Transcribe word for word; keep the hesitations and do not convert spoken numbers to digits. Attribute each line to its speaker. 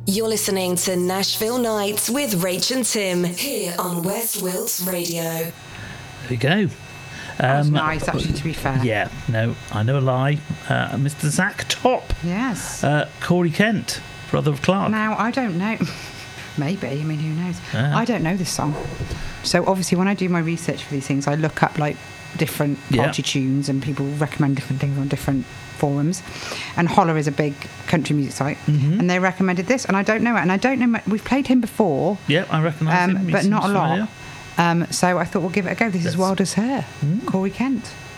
Speaker 1: You're listening to Nashville Nights with Rach and Tim here on West Wilts Radio.
Speaker 2: There you go.
Speaker 3: That was
Speaker 2: Um,
Speaker 3: nice, actually, to be fair.
Speaker 2: Yeah, no, I know a lie. Uh, Mister Zach Top.
Speaker 3: Yes.
Speaker 2: Uh, Corey Kent, brother of Clark.
Speaker 3: Now, I don't know. Maybe. I mean, who knows?
Speaker 2: Yeah.
Speaker 3: I don't know this song. So, obviously, when I do my research for these things, I look up, like, different
Speaker 2: Yeah.
Speaker 3: party tunes, and people recommend different things on different forums. And Holler is a big country music site.
Speaker 2: Mm-hmm.
Speaker 3: And they recommended this, and I don't know it. And I don't know... mu- We've played him before.
Speaker 2: Yeah, I recognise
Speaker 3: um,
Speaker 2: him. He
Speaker 3: But
Speaker 2: seems
Speaker 3: not a lot.
Speaker 2: familiar.
Speaker 3: Um, so I thought we'll give it a go. This
Speaker 2: Yes.
Speaker 3: is Wild as Hair.
Speaker 2: Mm.
Speaker 3: Corey Kent.